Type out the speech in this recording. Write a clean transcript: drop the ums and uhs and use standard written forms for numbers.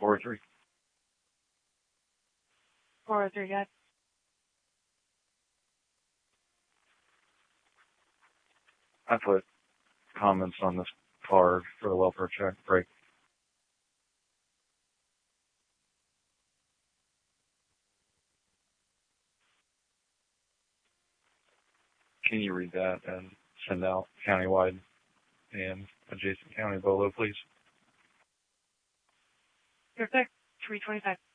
403. 403, got it. I put comments on this card for the welfare check break. Can you read that and send out countywide and adjacent county BOLO, please? Perfect. 325.